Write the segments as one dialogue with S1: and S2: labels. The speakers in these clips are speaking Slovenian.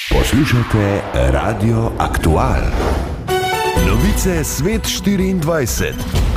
S1: Poslušate Radio Aktual. Novice Svet 24.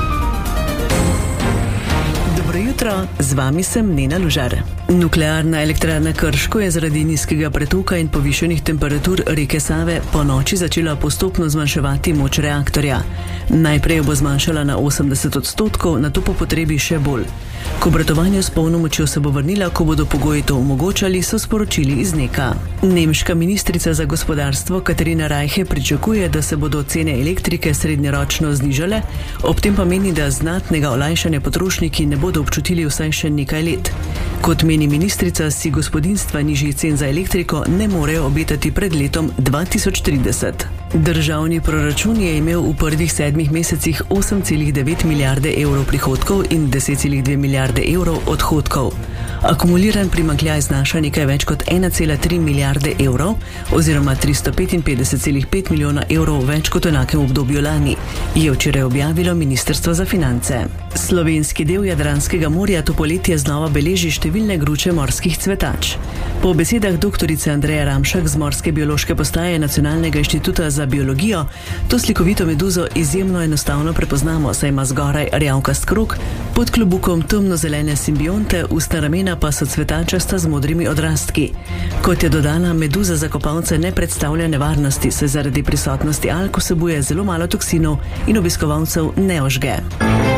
S2: Dobro jutro, z vami sem Nena Lužar. Nuklearna elektrarna Krško je zaradi nizkega pretoka in povišenih temperatur reke Save po noči začela postopno zmanjševati moč reaktorja. Najprej jo bo zmanjšala na 80%, nato po potrebi še bolj. K obratovanju s polno močjo se bo vrnila, ko bodo pogoji to omogočali, so sporočili iz NEK-a. Nemška ministrica za gospodarstvo Katarina Reiche pričakuje, da se bodo cene elektrike srednjeročno znižale, ob tem pa meni, da znatnega olajšanja potrošniki ne bodo občutili vsaj še nekaj let. Kot meni ministrica, si gospodinjstva nižjih cen za elektriko ne morejo obetati pred letom 2030. Državni proračun je imel v prvih 7 mesecih 8,9 milijarde evrov prihodkov in 10,2 milijarde evrov odhodkov. Akumuliran primanjkljaj znaša nekaj več kot 1,3 milijarde evrov oziroma 355,5 milijona evrov več kot v enakem obdobju lani, je včeraj objavilo Ministrstvo za finance. Slovenski del Jadranskega morja to poletje znova beleži številne gruče morskih cvetač. Po besedah doktorice Andreje Ramšak z Morske biološke postaje Nacionalnega inštituta za biologijo, to slikovito meduzo izjemno enostavno prepoznamo, saj ima zgoraj rjavkast krog, pod klobukom temnozelene simbionte, ustna ramena pa so cvetačasta z modrimi odrastki. Kot je dodala, meduza za kopalce ne predstavlja nevarnosti, saj zaradi prisotnosti alg vsebuje zelo malo toksinov in obiskovalcev ne ožge.